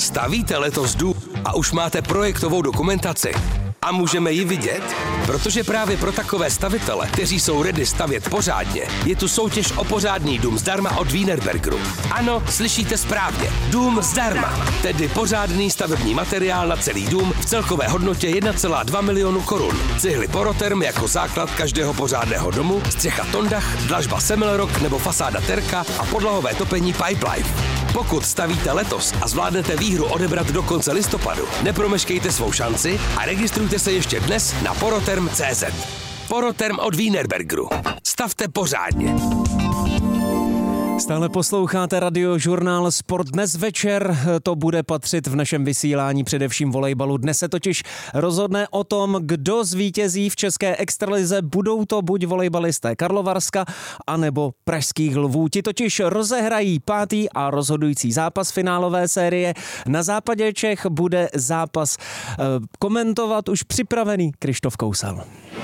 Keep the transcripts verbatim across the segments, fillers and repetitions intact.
Stavíte letos dům a už máte projektovou dokumentaci? A můžeme ji vidět? Protože právě pro takové stavitele, kteří jsou ready stavět pořádně, je tu soutěž o pořádný dům zdarma od Wienerbergeru. Ano, slyšíte správně. Dům zdarma. Tedy pořádný stavební materiál na celý dům v celkové hodnotě jedna celá dva milionu korun. Cihly Poroterm jako základ každého pořádného domu, střecha Tondach, dlažba Semmelrock nebo fasáda Terka a podlahové topení Pipelife. Pokud stavíte letos a zvládnete výhru odebrat do konce listopadu, nepromeškejte svou šanci a registrujte se ještě dnes na poroterm tečka cé zet. Poroterm od Wienerbergeru. Stavte pořádně. Stále posloucháte radiožurnál Sport. Dnes večer to bude patřit v našem vysílání především volejbalu. Dnes se totiž rozhodne o tom, kdo zvítězí v české extralize. Budou to buď volejbalisté Karlovarska, anebo pražských Lvů. Ti totiž rozehrají pátý a rozhodující zápas finálové série. Na západě Čech bude zápas komentovat už připravený Krištof Kousal.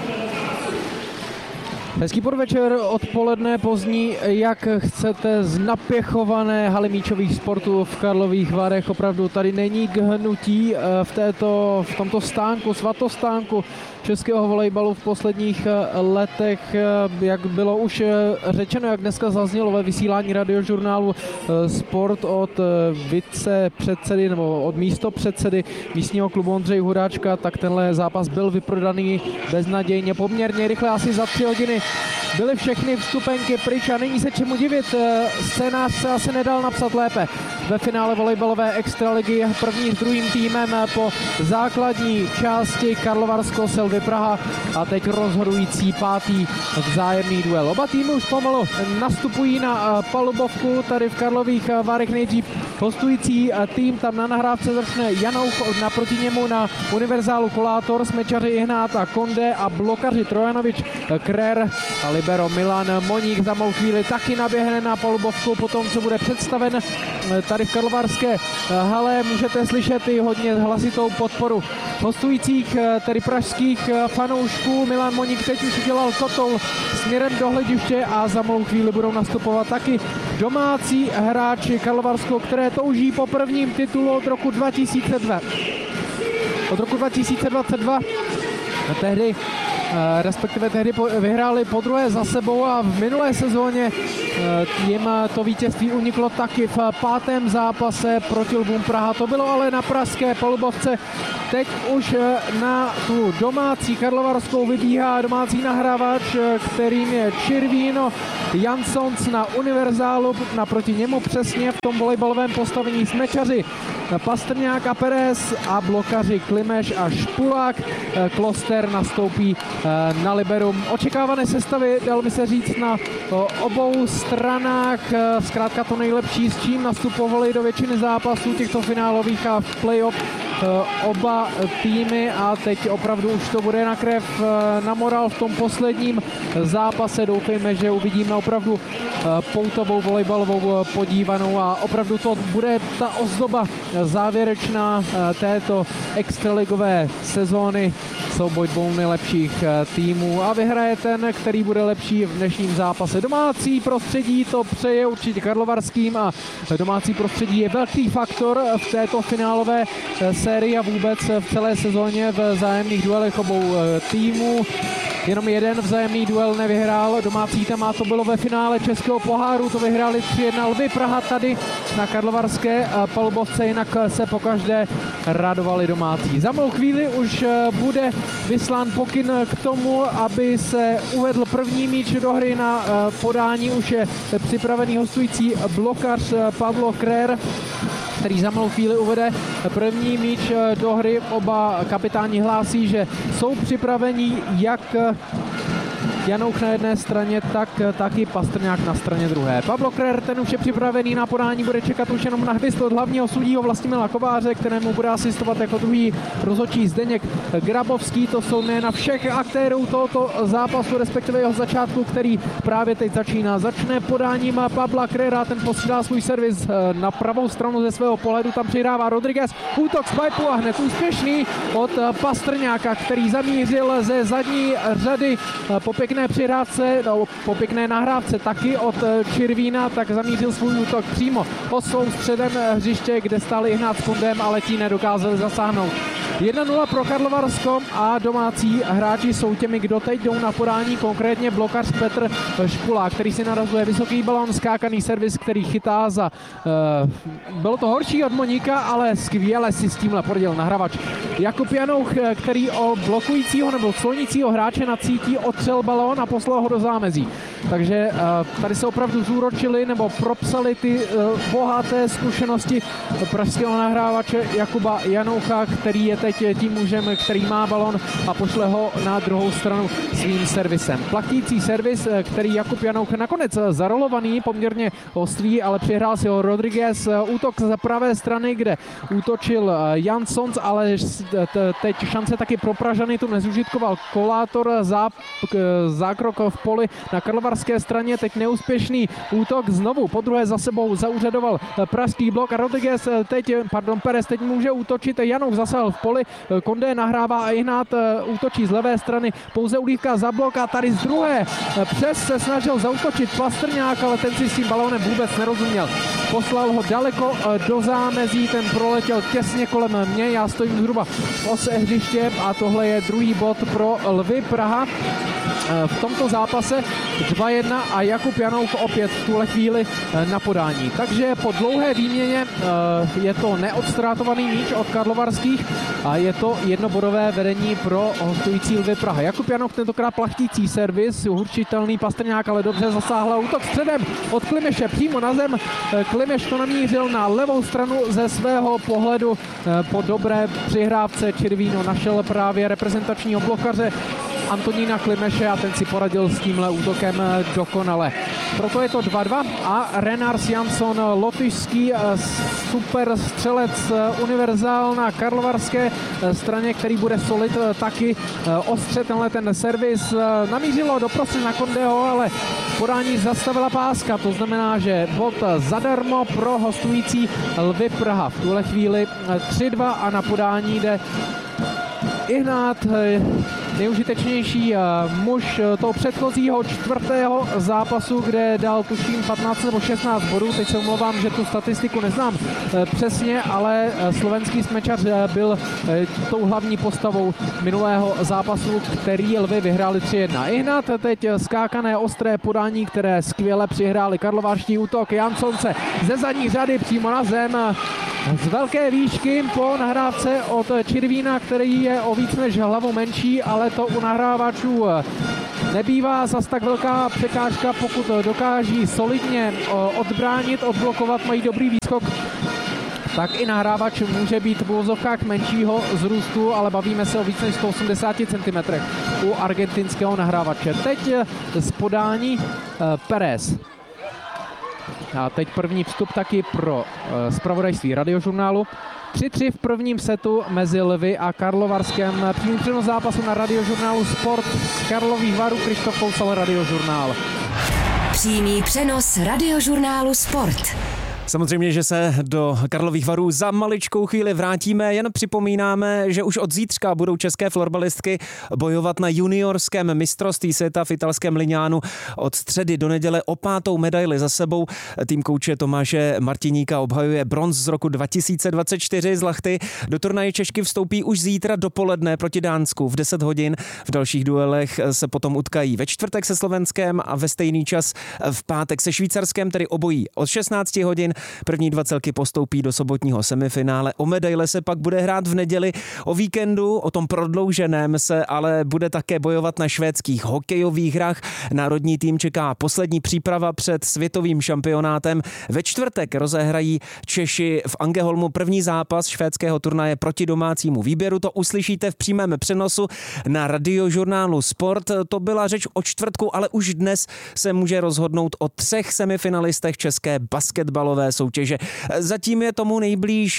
Hezký podvečer, odpoledne pozdní, jak chcete, z napěchované haly míčových sportů v Karlových Varech. Opravdu tady není k hnutí v, této, v tomto stánku, svatostánku českého volejbalu v posledních letech. Jak bylo už řečeno, jak dneska zaznělo ve vysílání radiožurnálu Sport od vicepředsedy nebo od místopředsedy místního klubu Ondřeje Hudáčka, tak tenhle zápas byl vyprodaný beznadějně, poměrně rychle, asi za tři hodiny byly všechny vstupenky pryč a není se čemu divit. Scénář se asi nedal napsat lépe. Ve finále volejbalové extraligy první s druhým týmem po základní části Karlovarsko Selvi Praha a teď rozhodující pátý vzájemný duel. Oba týmy už pomalu nastupují na palubovku tady v Karlových Varech. Nejdřív hostující tým, tam na nahrávce začne Janouch, naproti němu na univerzálu Kolátor, smečaři Ihnát a Konde a blokaři Trojanovič, Krer a libero Milan Moník za malou chvíli taky naběhne na palubovku po tom, co bude představen tady v karlovarské hale. Můžete slyšet i hodně hlasitou podporu hostujících, tedy pražských fanoušků. Milan Moník teď už udělal kotoul směrem do hlediště a za malou chvíli budou nastupovat taky domácí hráči Karlovarsko, které touží po prvním titulu od roku dva tisíce dva. Od roku dva tisíce dvacet dva tehdy respektive tehdy vyhráli po druhé za sebou a v minulé sezóně jim to vítězství uniklo taky v pátém zápase proti Lvům Praha. To bylo ale na pražské palubovce. Teď už na tu domácí karlovarskou vybíhá domácí nahrávač, kterým je Čirvíno Jansons na univerzálu. Naproti němu přesně v tom volejbalovém postavení smečaři Pastrňák a Perez a blokaři Klimeš a Špulák. Kloster nastoupí na liberum. Očekávané sestavy, dalo by se říct, na obou stranách. Zkrátka to nejlepší, s čím nastupovali do většiny zápasů těchto finálových a v play-off oba týmy a teď opravdu už to bude na krev, na moral v tom posledním zápase. Doufejme, že uvidíme opravdu poutovou volejbalovou podívanou a opravdu to bude ta ozdoba závěrečná této extraligové sezóny. Souboj dvou nejlepších týmů a vyhraje ten, který bude lepší v dnešním zápase. Domácí prostředí to přeje určitě karlovarským a domácí prostředí je velký faktor v této finálové sérii a vůbec v celé sezóně v vzájemných duelech obou týmů. Jenom jeden vzájemný duel nevyhrál domácí tým a to bylo ve finále Českého poháru, to vyhráli tři jedna Lvy Praha tady na karlovarské palubovce, jinak se pokaždé radovali domácí. Za malou chvíli už bude vyslán pokyn k tomu, aby se uvedl první míč do hry. Na podání už je připravený hostující blokař Pavlo Krer, který za malou chvíli uvede první míč do hry. Oba kapitáni hlásí, že jsou připraveni jak Janouch na jedné straně, tak taky Pastrňák na straně druhé. Pavlo Krer, ten už je připravený na podání, bude čekat už jenom na hvist od hlavního sudího Vlastimila Kováře, kterému bude asistovat jako druhý rozhodčí Zdeněk Grabovský. To jsou jména všech aktérů tohoto zápasu, respektive jeho začátku, který právě teď začíná. Začne podáním Pavla Krera, ten posílá svůj servis na pravou stranu ze svého pohledu, tam přihrává Rodriguez, útok z pipeu a hned úspěšný od Pastrňáka, který zamířil ze zadní řady po pěkně pěkné přihrávce, no, po pěkné nahrávce taky od Čirvína, tak zamířil svůj útok přímo oslou středem hřiště, kde stáli Ignác s Kondem, ale ti nedokázali zasáhnout. jedna nula pro Karlovarsko a domácí hráči jsou těmi, kdo teď jdou na podání, konkrétně blokař Petr Špula, který si narazuje vysoký balón, skákaný servis, který chytá za... Uh, bylo to horší od Moníka, ale skvěle si s tímhle poradil nahrávač Jakub Janouch, který o blokujícího nebo clonícího hráče nacítí, otřel balón a poslal ho do zámezí. Takže uh, tady se opravdu zúročili nebo propsali ty uh, bohaté zkušenosti pražského nahrávače Jakuba Janoucha, který je teď tím mužem, který má balon a pošle ho na druhou stranu svým servisem. Platící servis, který Jakub Janouch nakonec zarolovaný, poměrně ostrý, ale přihrál si ho Rodriguez. Útok z pravé strany, kde útočil Jansons, ale teď šance taky pro Pražany tu nezužitkoval Kolátor. Zá, zákrok v poli na karlovarské straně, teď neúspěšný útok. Znovu po druhé za sebou zaúřadoval pražský blok a Rodriguez teď, pardon, Perez teď může útočit. Janouch zasahl v poli, Kondé nahrává a Ihnát útočí z levé strany, pouze Ulívka za blok a tady z druhé přes se snažil zaútočit Pastrňák, ale ten si s tím balónem vůbec nerozuměl. Poslal ho daleko do zámezí, ten proletěl těsně kolem mě, já stojím zhruba v ose hřiště a tohle je druhý bod pro Lvy Praha v tomto zápase dva jedna a Jakub Janouch opět v tuhle chvíli na podání. Takže po dlouhé výměně je to neodstrátovaný míč od karlovarských a je to jednobodové vedení pro hostující Lvy Praha. Jakub Janouch tentokrát plachtící servis, uhurčitelný Pastrňák, ale dobře zasáhla útok středem od Klimeše přímo na zem. Klimeš to namířil na levou stranu ze svého pohledu. Po dobré přihrávce Čirvíno našel právě reprezentačního blokaře Antonína Klimeše a ten si poradil s tímhle útokem dokonale. Proto je to dva dva a Renars Jansson, lotyšský super střelec univerzál na karlovarské straně, který bude solit taky ostře tenhle ten servis. Namířilo doprostřed na Kondého, ale podání zastavila páska, to znamená, že bod zadarmo pro hostující Lvy Praha. V tuhle chvíli tři dva a na podání jde Ihnát, nejužitečnější muž toho předchozího čtvrtého zápasu, kde dal tuším patnáct nebo šestnáct bodů. Teď se omlouvám, že tu statistiku neznám přesně, ale slovenský smečař byl tou hlavní postavou minulého zápasu, který Lvy vyhráli tři jedna. Ihnát teď skákané ostré podání, které skvěle přihráli karlovarští útok. Jansonce ze zadní řady přímo na zem. Z velké výšky po nahrávce od Čirvína, který je o víc než hlavu menší, ale to u nahrávačů nebývá zas tak velká překážka, pokud dokáží solidně odbránit, odblokovat, mají dobrý výskok, tak i nahrávač může být v uvozovkách menšího zrůstu, ale bavíme se o víc než sto osmdesát centimetrů u argentinského nahrávače. Teď z podání Perez. A teď první vstup taky pro uh, zpravodajství Radiožurnálu. tři tři v prvním setu mezi Lvy a Karlovarskem. Přímý přenos zápasu na Radiožurnálu Sport z Karlových Varů. Krištof Kousal, Radiožurnál. Přímý přenos Radiožurnálu Sport. Samozřejmě, že se do Karlových Varů za maličkou chvíli vrátíme, jen připomínáme, že už od zítřka budou české florbalistky bojovat na juniorském mistrovství světa v italském Liňánu. Od středy do neděle o pátou medaili za sebou. Tým kouče Tomáše Martiníka obhajuje bronz z roku dva tisíce dvacet čtyři z Lachty. Do turnaje Češky vstoupí už zítra dopoledne proti Dánsku v deset hodin. V dalších duelech se potom utkají ve čtvrtek se Slovenskem a ve stejný čas v pátek se Švýcarskem, tedy obojí od šestnáct hodin. První dva celky postoupí do sobotního semifinále. O medaile se pak bude hrát v neděli. O víkendu, o tom prodlouženém, se ale bude také bojovat na švédských hokejových hrách. Národní tým čeká poslední příprava před světovým šampionátem. Ve čtvrtek rozehrají Češi v Angeholmu první zápas švédského turnaje proti domácímu výběru. To uslyšíte v přímém přenosu na Radiožurnálu Sport. To byla řeč o čtvrtku, ale už dnes se může rozhodnout o třech semifinalistech české basketbalové soutěže. Zatím je tomu nejblíž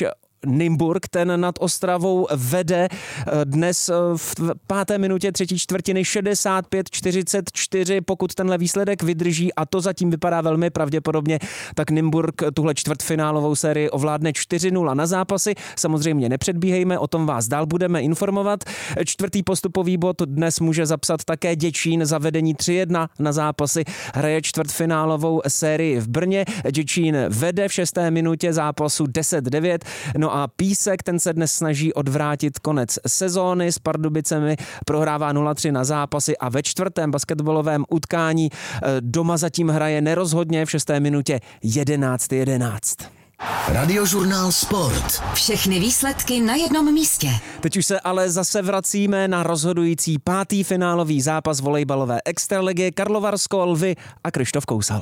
Nymburk, ten nad Ostravou vede dnes v páté minutě třetí čtvrtiny šedesát pět čtyřicet čtyři. Pokud tenhle výsledek vydrží, a to zatím vypadá velmi pravděpodobně, tak Nymburk tuhle čtvrtfinálovou sérii ovládne čtyři nula na zápasy. Samozřejmě nepředbíhejme, o tom vás dál budeme informovat. Čtvrtý postupový bod dnes může zapsat také Děčín za vedení tři jedna na zápasy. Hraje čtvrtfinálovou sérii v Brně. Děčín vede v šesté minutě zápasu deset devět. No a Písek, ten se dnes snaží odvrátit konec sezóny. S Pardubicemi prohrává nula tři na zápasy a ve čtvrtém basketbalovém utkání doma zatím hraje nerozhodně v šesté minutě jedenáct jedenáct. Radiožurnál Sport. Všechny výsledky na jednom místě. Teď už se ale zase vracíme na rozhodující pátý finálový zápas volejbalové extraligy. Karlovarsko, Lvy a Kryštof Kousal.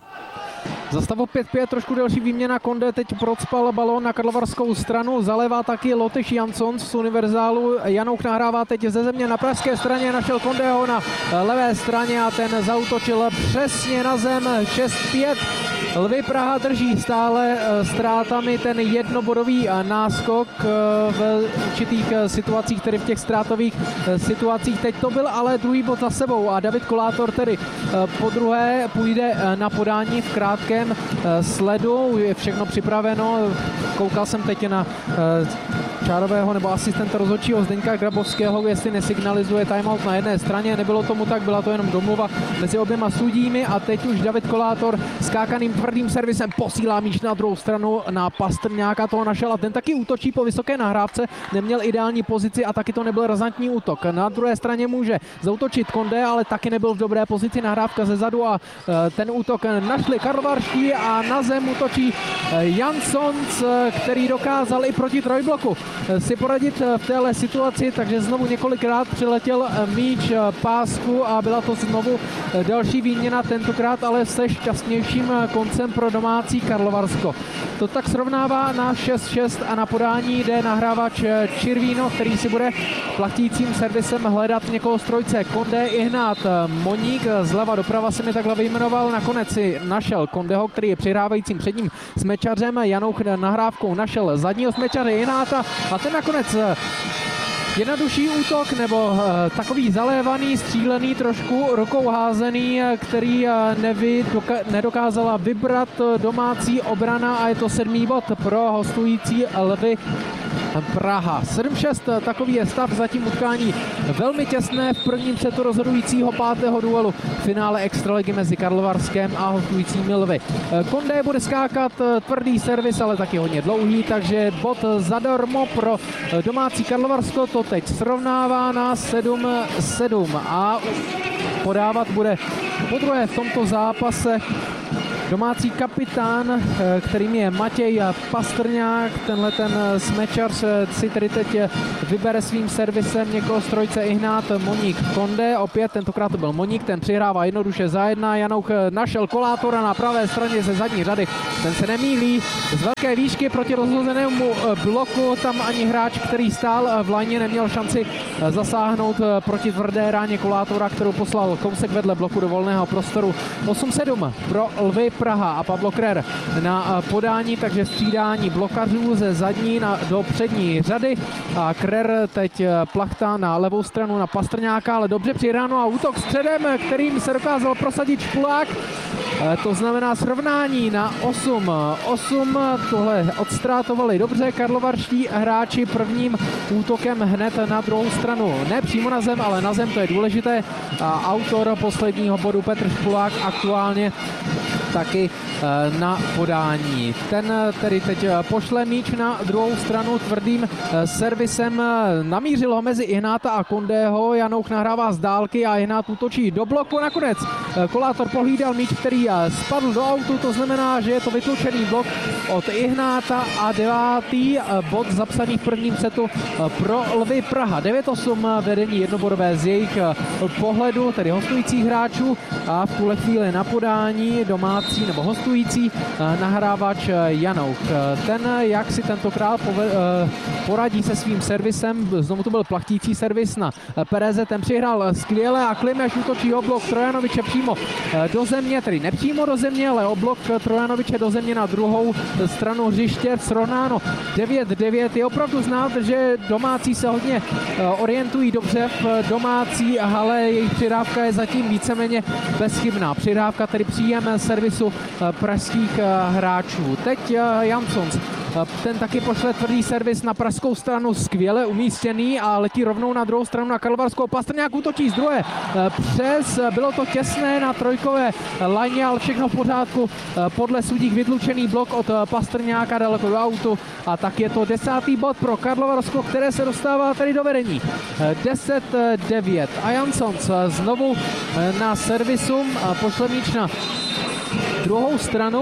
Za stav pět pět, trošku delší výměna. Konde teď procpal balón na karlovarskou stranu, zalévá taky Lotyš Jansson z Univerzálu. Janouk nahrává teď ze země na pražské straně, našel Kondeho na levé straně a ten zaútočil přesně na zem. šest pět. Lvy Praha drží stále ztrátami ten jednobodový náskok v určitých situacích, tedy v těch ztrátových situacích. Teď to byl ale druhý bod za sebou a David Kolátor tedy po druhé půjde na podání v krátkém sledu. Je všechno připraveno. Koukal jsem teď na čárového nebo asistenta rozhodčího Zdeňka Grabovského, jestli nesignalizuje timeout na jedné straně. Nebylo tomu tak, byla to jenom domluva mezi oběma sudími a teď už David Kolátor skákaným tvrdým servisem posílá míč na druhou stranu na Pastrňáka, toho našel a ten taky útočí po vysoké nahrávce, neměl ideální pozici a taky to nebyl razantní útok. Na druhé straně může zaútočit Konde, ale taky nebyl v dobré pozici, nahrávka ze zadu a ten útok našli karlovarští a na zem útočí Janssons, který dokázal i proti trojbloku si poradit v téhle situaci, takže znovu několikrát přiletěl míč pásku a byla to znovu další výměna, tentokrát ale se šťastnějším koncem pro domácí Karlovarsko. To tak srovnává na šest šest a na podání jde nahrávač Čirvíno, který si bude platícím servisem hledat někoho z trojce. Konde, Ihnát, Moník, zleva doprava se mi takhle vyjmenoval, nakonec si našel Kondeho, který je přihrávajícím předním smečařem. Janouch nahrávkou našel zadního smečaře Ihnáta a ten nakonec jednodušší útok nebo uh, takový zalévaný, střílený, trošku rukou házený, který uh, nevy, doka- nedokázala vybrat domácí obrana a je to sedmý bod pro hostující Lvy Praha. sedm šest, takový je stav, zatím utkání velmi těsné v prvním setu rozhodujícího pátého duelu v finále extraligy mezi Karlovarskem a hostujícími Lvy. Konde bude skákat tvrdý servis, ale taky hodně dlouhý, takže bod zadarmo pro domácí Karlovarsko, to teď srovnává na sedm sedm a podávat bude podruhé v tomto zápase domácí kapitán, kterým je Matěj Pastrňák. Tenhle ten smečař si tedy teď vybere svým servisem někoho z trojce Ihnát, Moník, Konde. Opět tentokrát to byl Moník, ten přihrává jednoduše za jedna. Janouch našel Kolátora na pravé straně ze zadní řady. Ten se nemýlí. Z velké výšky proti rozhozenému bloku. Tam ani hráč, který stál v lajně, neměl šanci zasáhnout proti tvrdé ráně Kolátora, kterou poslal kousek vedle bloku do volného prostoru. osm sedm pro Lvy Praha a Pavlo Krer na podání, takže střídání blokařů ze zadní na, do přední řady a Krer teď plachtá na levou stranu na Pastrňáka, ale dobře přihráno a útok středem, kterým se dokázal prosadit Špulák. To znamená srovnání na osm osm, tohle odstrátovali dobře karlovarští hráči prvním útokem hned na druhou stranu. Ne přímo na zem, ale na zem, to je důležité. A autor posledního bodu Petr Špulák aktuálně taky na podání. Ten tedy teď pošle míč na druhou stranu tvrdým servisem. Namířil ho mezi Ihnáta a Kondého. Janouch nahrává z dálky a Ihnát útočí do bloku. Nakonec Kolátor pohlídal míč, který spadl do autu, to znamená, že je to vytlučený blok od Ihnáta a devátý bod zapsaný v prvním setu pro Lvy Praha. devět osm vedení jednobodové z jejich pohledu, tedy hostujících hráčů a v tuhle chvíli na podání doma domácí nebo hostující nahrávač Janouk. Ten, jak si tentokrát poradí se svým servisem, znovu to byl plachtící servis na Pereze, ten přihrál skvěle a Klimeš útočí oblok Trojanoviče přímo do země, tedy nepřímo do země, ale oblok Trojanoviče do země na druhou stranu hřiště, srovnáno devět devět. Je opravdu znát, že domácí se hodně orientují dobře v domácí hale, jejich přidávka je zatím víceméně bezchybná. Přidávka, tedy příjem servisu pražských hráčů. Teď Jansons, ten taky pošle tvrdý servis na pražskou stranu, skvěle umístěný a letí rovnou na druhou stranu na Karlovarskou. Pastrňák útočí z druhé přes, bylo to těsné na trojkové lajně, ale všechno v pořádku. Podle sudích vytlučený blok od Pastrňáka daleko do autu a tak je to desátý bod pro Karlovarsko, které se dostává tady do vedení. deset devět a Jansons znovu na servisu pošle míč na druhou stranu,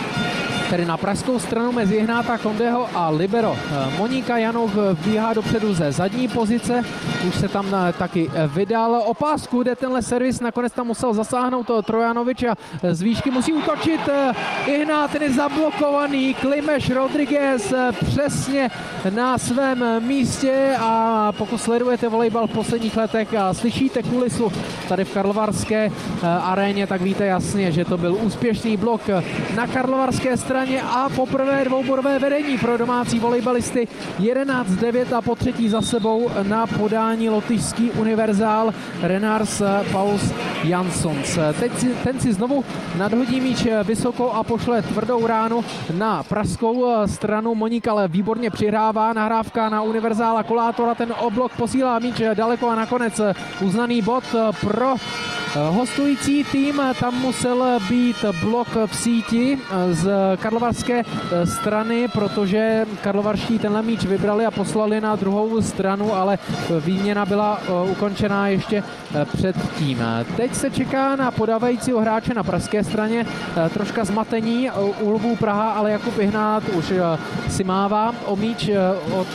tedy na pražskou stranu mezi Ihnáta Kondeho a libero Monika. Janouk bíhá dopředu ze zadní pozice, už se tam taky vydal o pásku, kde tenhle servis nakonec tam musel zasáhnout Trojanovič a z výšky musí útočit Ihnát, ten je zablokovaný, Klimeš Rodriguez přesně na svém místě a pokud sledujete volejbal v posledních letech a slyšíte kulisu tady v karlovarské aréně, tak víte jasně, že to byl úspěšný blok na karlovarské straně a poprvé dvouborové vedení pro domácí volejbalisty jedenáct devět a po třetí za sebou na podání lotyšský univerzál Renars Pauls Jansons. Teď si, ten si znovu nadhodí míč vysoko a pošle tvrdou ránu na pražskou stranu. Monika ale výborně přihrává, nahrávka na univerzála Kolátora, ten oblok posílá míč daleko a nakonec uznaný bod pro hostující tým. Tam musel být blok v síti z karlovarské strany, protože karlovarští tenhle míč vybrali a poslali na druhou stranu, ale výměna byla ukončená ještě předtím. Teď se čeká na podávajícího hráče na pražské straně. Troška zmatení u Lvů Praha, ale Jakub Ihnát už si mává o míč od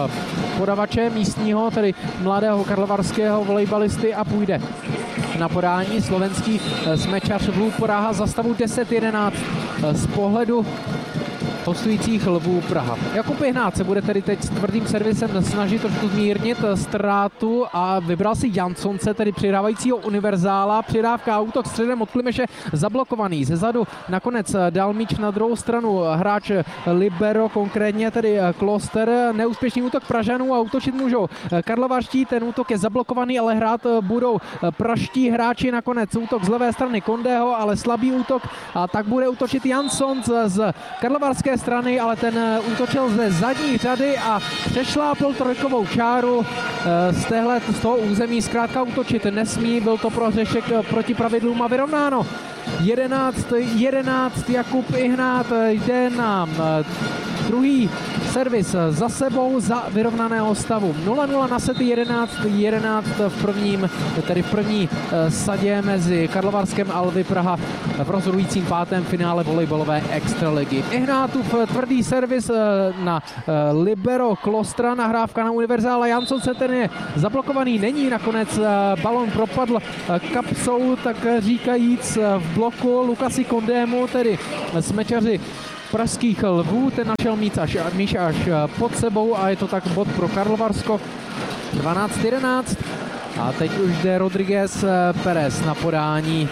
podavače místního, tedy mladého karlovarského volejbalisty a půjde na podání slovenský smečař Lvů Praha za stavu deset jedenáct z pohledu hostujících Lvů Praha. Jakub Ihnát se bude tedy teď s tvrdým servisem snažit trošku zmírnit ztrátu a vybral si Jansonce, tedy přidávajícího univerzála. Přidávka a útok středem od Klimeše zablokovaný. Zezadu nakonec dal míč na druhou stranu hráč libero, konkrétně tedy Kloster. Neúspěšný útok Pražanů a útočit můžou karlovarští. Ten útok je zablokovaný, ale hrát budou pražští hráči. Nakonec útok z levé strany Kondeho, ale slabý útok a tak bude útočit Jansons z karlovarské strany, ale ten útočil ze zadní řady a přešlápl trojkovou čáru z, téhle, z toho území. Zkrátka útočit nesmí, byl to prohřešek proti pravidlům a vyrovnáno. jedenáct jedenáct Jakub Ihnát jde na druhý servis za sebou za vyrovnaného stavu. nula nula na sety, jedenáct jedenáct v prvním, tedy v první sadě mezi Karlovarskem a Lvy Praha v rozhodujícím pátém finále volejbalové extraligy. Ihnátův tvrdý servis na libero Klostra, nahrávka na univerzála Jansonce, ten je zablokovaný, není, nakonec balon propadl kapsou, tak říkajíc v bloku Lukasi Kondému, tedy smečaři pražských Lvů, ten našel míč až, míč až pod sebou a je to tak bod pro Karlovarsko. dvanáct jedenáct a teď už jde Rodriguez Perez na podání.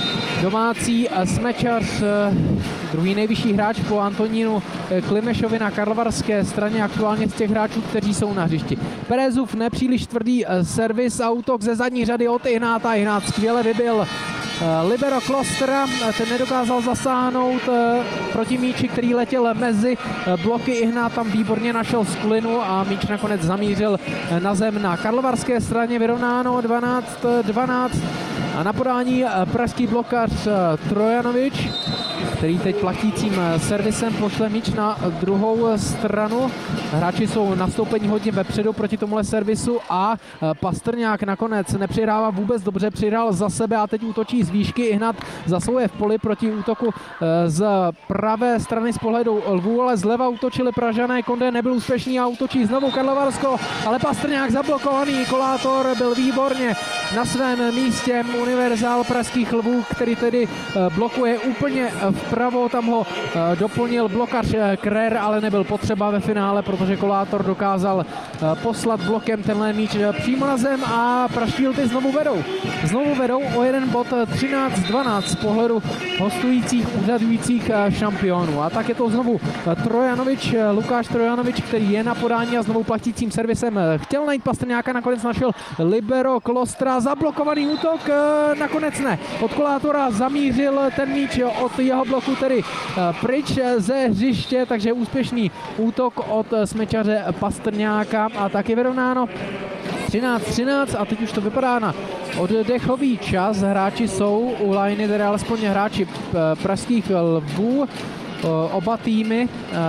Domácí smečař, druhý nejvyšší hráč po Antonínu Klimešovi na karlovarské straně, aktuálně z těch hráčů, kteří jsou na hřišti. Perezův nepříliš tvrdý servis a útok ze zadní řady od Ihnáta. Ihnát skvěle vybil libero Klostera, ten nedokázal zasáhnout proti míči, který letěl mezi bloky. Ihnát tam výborně našel skulinu a míč nakonec zamířil na zem na karlovarské straně. Vyrovnáno dvanáct dvanáct a na podání pražský blokař Trojanovič, který teď platícím servisem pošle míč na druhou stranu. Hráči jsou nastoupení hodně vepředu proti tomuhle servisu a Pastrňák nakonec nepřihrává vůbec dobře, přihrál za sebe a teď útočí z výšky. Ihnat zasahuje v poli proti útoku z pravé strany z pohledu Lvů, ale zleva útočili Pražané. Kondé nebyl úspěšný a útočí znovu Karlovarsko, ale Pastrňák zablokovaný. Kolátor byl výborně na svém místě. Univerzál pražských lvů, který tedy blokuje úplně vpravo, tam ho doplnil blokař Krer, ale nebyl potřeba ve finále, protože Kolátor dokázal poslat blokem tenhle míč přímo na zem a pražští Lvy znovu vedou. Znovu vedou o jeden bod, třináct dvanáct z pohledu hostujících, úřadujících šampionů. A tak je to znovu Trojanovič, Lukáš Trojanovič, který je na podání a znovu platícím servisem chtěl najít Pastrňáka, nakonec našel libero Klostra, zablokovaný útok, nakonec ne. Od Kolátora zamířil ten míč od jeho bloku tedy pryč ze hřiště, takže úspěšný útok od smečaře Pastrňáka a taky vyrovnáno třináct třináct a teď už to vypadá na oddechový čas. Hráči jsou u lajny, tedy alespoň hráči pražských Lvů, oba týmy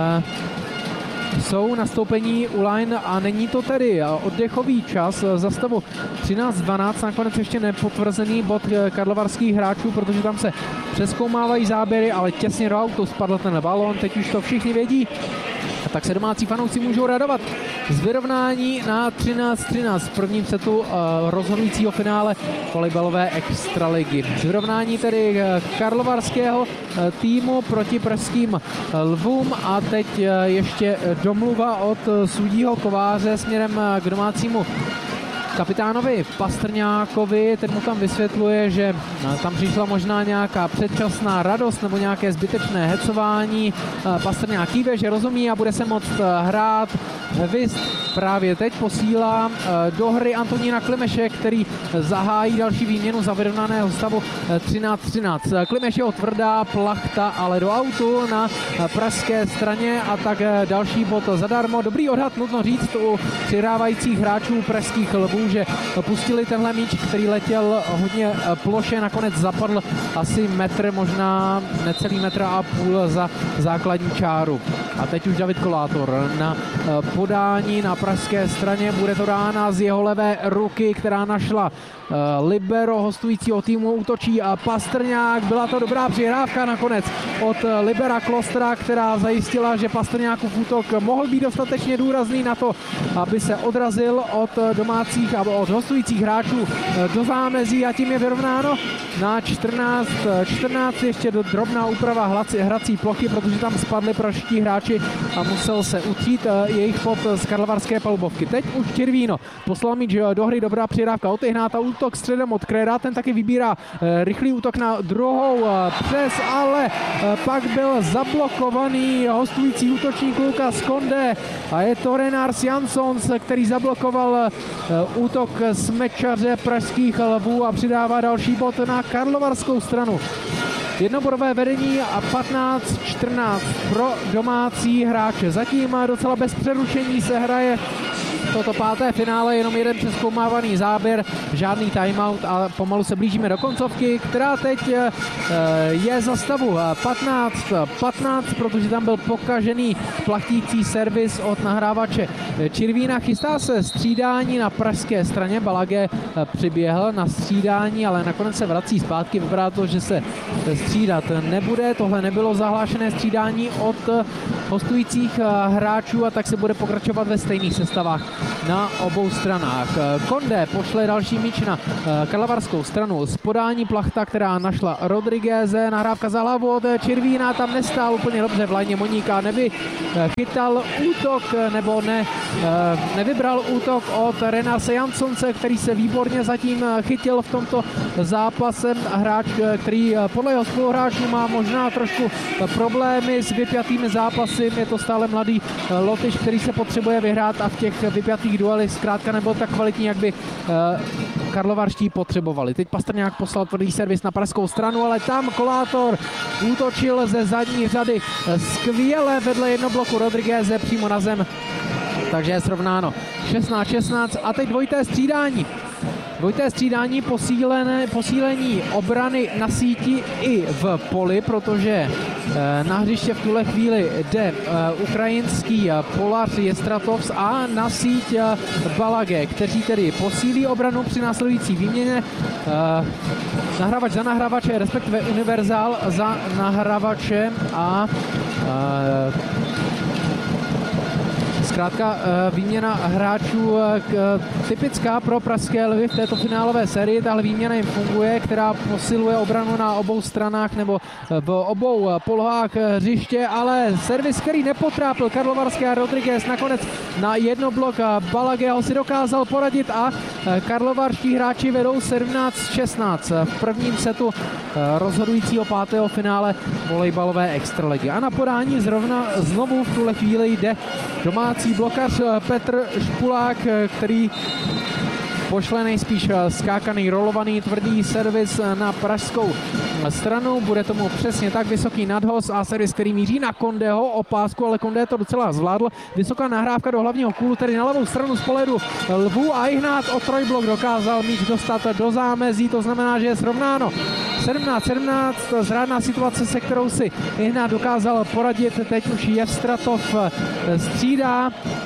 jsou nastoupení u line a není to tedy oddechový čas za stavu třináct dvanáct, nakonec ještě nepotvrzený bod karlovarských hráčů, protože tam se přezkoumávají záběry, ale těsně do autu spadl ten balón, teď už to všichni vědí. A tak se domácí fanoušci můžou radovat z vyrovnání na třináct třináct v prvním setu uh, rozhodujícího finále volejbalové extraligy. Vyrovnání tedy karlovarského uh, týmu proti pražským Lvům a teď uh, ještě domluva od uh, sudího Kováře směrem uh, k domácímu kapitánovi Pastrňákovi, ten mu tam vysvětluje, že tam přišla možná nějaká předčasná radost nebo nějaké zbytečné hecování. Pastrňák kýve, že rozumí a bude se moct hrát. Vist právě teď posílá do hry Antonína Klimeše, který zahájí další výměnu za vyrovnaného stavu třináct třináct. Klimeš je tvrdá plachta, ale do autu na pražské straně a tak další bod zadarmo. Dobrý odhad, nutno říct, u přihrávajících hráčů pražských Lvů, že pustili tenhle míč, který letěl hodně ploše, nakonec zapadl asi metr, možná necelý metr a půl za základní čáru. A teď už David Kolátor na podání na pražské straně, bude to dána z jeho levé ruky, která našla libero hostujícího týmu, útočí a Pastrňák, byla to dobrá přihrávka nakonec od libera Klostra, která zajistila, že Pastrňákův útok mohl být dostatečně důrazný na to, aby se odrazil od domácích a od hostujících hráčů do zámezí a tím je vyrovnáno na čtrnáct čtrnáct, ještě drobná úprava hrací, hrací plochy, protože tam spadli pražští hráči a musel se utřít jejich pod z karlovarské palubovky. Teď už Červíno poslal míč do hry, dobrá přihrávka od Ihnáta, útok středem od Krera, ten taky vybírá rychlý útok na druhou přes, ale pak byl zablokovaný hostující útočník Lukas Konde a je to Renars Jansons, který zablokoval útok smečaře pražských Lvů a přidává další bod na karlovarskou stranu. Jednobodové vedení a patnáct čtrnáct pro domácí hráče. Zatím docela bez přerušení se hraje toto páté finále, jenom jeden přezkoumávaný záběr, žádný timeout a pomalu se blížíme do koncovky, která teď je za stavu patnáct patnáct, protože tam byl pokažený platící servis od nahrávače Čirvína. Chystá se střídání na pražské straně, Balage přiběhl na střídání, ale nakonec se vrací zpátky, vypadá to, že se střídat nebude. Tohle nebylo zahlášené střídání od hostujících hráčů a tak se bude pokračovat ve stejných sestavách na obou stranách. Konde pošle další míč na karlovarskou stranu z podání plachta, která našla Rodrigueze, nahrávka za hlavu od Čirvína, tam nestál úplně dobře v lajně Moníka, nevychytal útok nebo ne, nevybral útok od Renarse Jansonce, který se výborně zatím chytil v tomto zápase. Hráč, který podle jeho spoluhráčů má možná trošku problémy s vypjatými zápasy, je to stále mladý Lotyš, který se potřebuje vyhrát a v těch vypjatých duelech zkrátka nebyl tak kvalitní, jak by karlovarští potřebovali. Teď Pastrňák poslal tvrdý servis na pražskou stranu, ale tam Kolátor útočil ze zadní řady skvěle vedle jednobloku Rodrigueze přímo na zem, takže je srovnáno šestnáct šestnáct a teď dvojité střídání. Dvojité střídání, posílené, posílení obrany na síti i v poli, protože e, na hřiště v tuhle chvíli jde e, ukrajinský e, Polar Jestratovs a na síť e, Balage, kteří tedy posílí obranu při následující výměně. E, nahrávač za nahrávače, respektive univerzál za nahrávače a e, Zkrátka výměna hráčů typická pro pražské lvy v této finálové sérii. Tahle výměna jim funguje, která posiluje obranu na obou stranách nebo v obou polohách hřiště, ale servis, který nepotrápil karlovarské a Rodriguez nakonec na jedno blok Balaguerho si dokázal poradit a karlovarští hráči vedou sedmnáct šestnáct v prvním setu rozhodujícího pátého finále volejbalové extraligy. A na podání zrovna znovu v tuhle chvíli jde domácí blokař Petr Špulák, který pošle nejspíš skákaný, rolovaný, tvrdý servis na pražskou stranu. Bude tomu přesně tak, vysoký nadhoz a servis, který míří na Kondeho o pásku, ale Konde to docela zvládl. Vysoká nahrávka do hlavního kůlu, tedy na levou stranu z pohledu Lvů a Ihnát o trojblok dokázal míč dostat do zámezí, to znamená, že je srovnáno sedmnáct sedmnáct, zrádná situace, se kterou si Ihnát dokázal poradit. Teď už Jevstratov střídá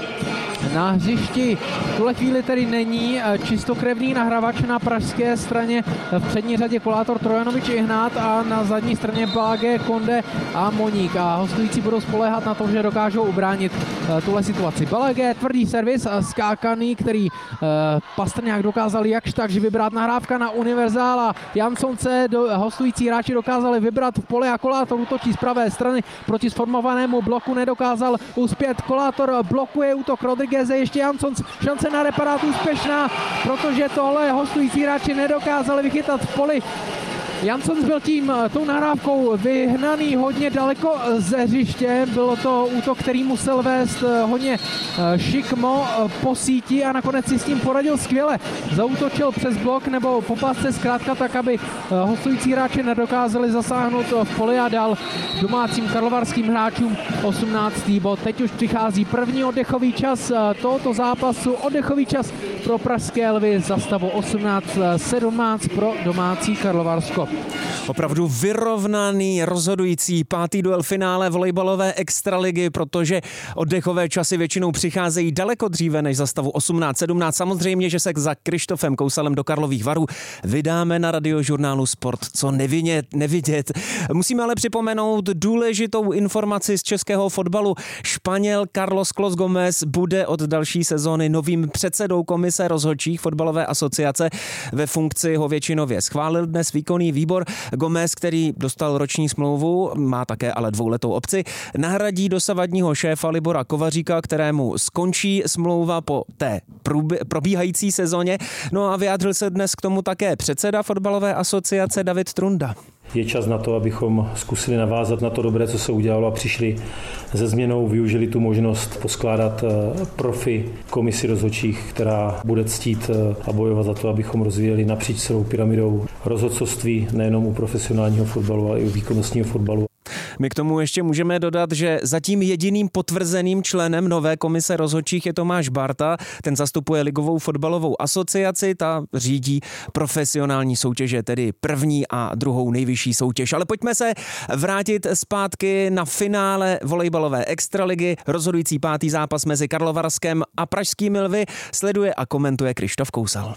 na hřišti. V tuhle chvíli tedy není čistokrevný nahrávač na pražské straně. V přední řadě kolátor Trojanovič Ihnát a na zadní straně Balage, Konde a Moník. A hostující budou spoléhat na to, že dokážou ubránit tuhle situaci. Balage, tvrdý servis, skákaný, který Pastrňák dokázal jakž takže vybrat. Nahrávka na Univerzála. Jansonce, do, hostující hráči dokázali vybrat v pole a kolátor útočí z pravé strany proti sformovanému bloku. Nedokázal uspět. Kolátor blokuje útok Rodriguez, ještě Jansons, šance na reparát úspěšná, protože tohle hostující hráči nedokázali vychytat v poli. Jansons byl tím tou nahrávkou vyhnaný hodně daleko ze hřiště. Bylo to útok, který musel vést hodně šikmo po síti a nakonec si s tím poradil skvěle. Zaútočil přes blok nebo po pásce zkrátka tak, aby hostující hráči nedokázali zasáhnout v poli a dal domácím karlovarským hráčům osmnáctý bod. Teď už přichází první oddechový čas tohoto zápasu. Oddechový čas pro pražské lvy za stavu osmnáct sedmnáct pro domácí Karlovarsko. Opravdu vyrovnaný, rozhodující pátý duel finále volejbalové extraligy, protože oddechové časy většinou přicházejí daleko dříve než za stavu osmnáct sedmnáct. Samozřejmě, že se za Krištofem Kousalem do Karlových Varů vydáme na Radiožurnálu Sport, co nevidět, nevidět. Musíme ale připomenout důležitou informaci z českého fotbalu. Španěl Carlos Clos Gomez bude od další sezóny novým předsedou komise rozhodčích fotbalové asociace. Ve funkci ho většinově schválil dnes výkonný výbor. Gomez, který dostal roční smlouvu, má také ale dvouletou opci, nahradí dosavadního šéfa Libora Kovaříka, kterému skončí smlouva po té probíhající sezóně. No a vyjádřil se dnes k tomu také předseda fotbalové asociace David Trunda. Je čas na to, abychom zkusili navázat na to dobré, co se udělalo a přišli se změnou, využili tu možnost poskládat profi komisi rozhodčích, která bude ctít a bojovat za to, abychom rozvíjeli napříč celou pyramidou rozhodcovství nejenom u profesionálního fotbalu, ale i u výkonnostního fotbalu. My k tomu ještě můžeme dodat, že zatím jediným potvrzeným členem nové komise rozhodčích je Tomáš Barta. Ten zastupuje Ligovou fotbalovou asociaci, ta řídí profesionální soutěže, tedy první a druhou nejvyšší soutěž. Ale pojďme se vrátit zpátky na finále volejbalové extraligy. Rozhodující pátý zápas mezi Karlovarskem a pražskými Lvy sleduje a komentuje Krištof Kousal.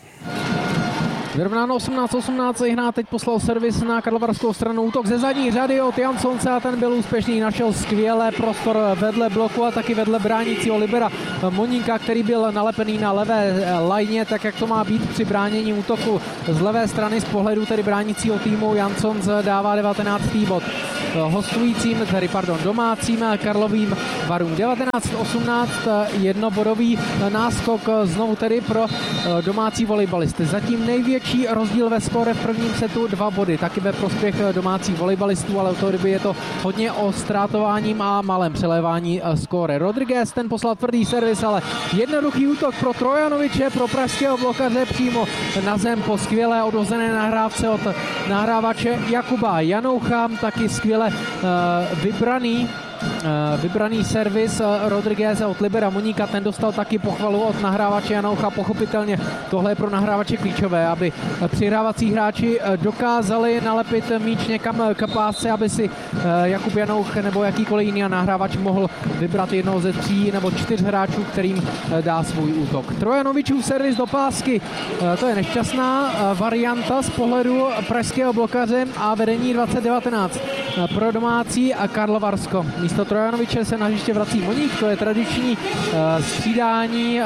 Vyrovnáno osmnáct osmnáct, Ihnát teď poslal servis na karlovarskou stranu, útok ze zadní řady od Jansonce a ten byl úspěšný, našel skvěle prostor vedle bloku a taky vedle bránícího libera Moníka, který byl nalepený na levé lajně, tak jak to má být při bránění útoku z levé strany z pohledu tedy bránícího týmu. Jansons dává devatenáctý bod hostujícím, tedy pardon, domácím Karlovým Varům. devatenáct osmnáct, jednobodový náskok znovu tedy pro domácí volejbalisty. Zatím největší rozdíl ve skóre v prvním setu, dva body, taky ve prospěch domácích volejbalistů, ale od toho doby je to hodně o ztrátováním a malém přelévání skóre. Rodriguez, ten poslal tvrdý servis, ale jednoduchý útok pro Trojanoviče, pro pražského blokaře přímo na zem po skvělé odhozené nahrávce od nahrávače Jakuba Janoucha, taky skvěle uh, vybraný vybraný servis Rodrigueze od Libera Moníka, ten dostal taky pochvalu od nahrávače Janoucha. Pochopitelně tohle je pro nahrávače klíčové, aby přihrávací hráči dokázali nalepit míč někam k pásce, aby si Jakub Janouch nebo jakýkoliv jiný nahrávač mohl vybrat jednoho ze tří nebo čtyř hráčů, kterým dá svůj útok. Trojanovičův servis do pásky, to je nešťastná varianta z pohledu pražského blokaře a vedení dvacet devatenáct pro domácí a Karlovarsko. Místo Trojanoviče se na hřiště vrací Moník, to je tradiční střídání.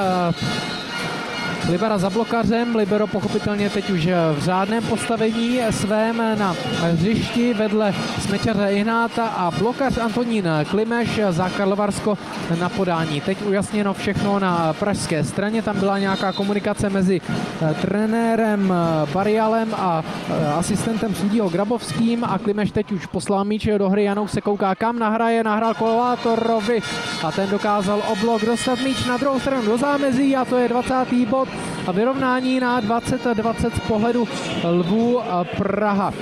Libera za blokařem, libero pochopitelně teď už v řádném postavení svém na hřišti vedle smečaře Ihnáta a blokař Antonín Klimeš za Karlovarsko na podání. Teď ujasněno všechno na pražské straně, tam byla nějaká komunikace mezi trenérem Barialem a asistentem sudího Grabovským a Klimeš teď už poslal míč do hry, Janouš se kouká kam nahraje, nahrál Kolátorovi a ten dokázal oblok dostat míč na druhou stranu do zámezí a to je dvacátý bod a vyrovnání na dvacet dvacet z pohledu Lvů Praha.